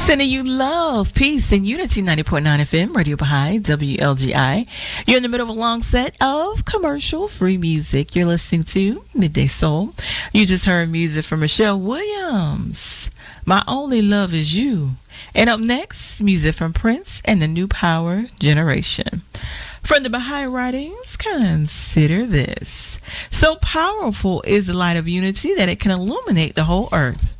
Sending you love, peace, and unity. 90.9 FM, Radio Baha'i, WLGI. You're in the middle of a long set of commercial-free music. You're listening to Midday Soul. You just heard music from Michelle Williams. My Only Love Is You. And up next, music from Prince and the New Power Generation. From the Baha'i writings, consider this. So powerful is the light of unity that it can illuminate the whole earth.